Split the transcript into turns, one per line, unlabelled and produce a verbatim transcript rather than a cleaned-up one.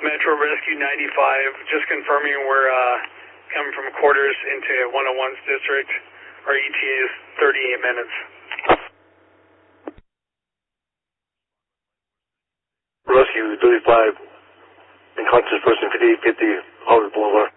Metro Rescue ninety-five, just confirming we're uh, coming from quarters into one oh one's district. Our E T A is thirty-eight minutes.
Rescue thirty-five, unconscious person fifty-eight fifty, Harvard Boulevard.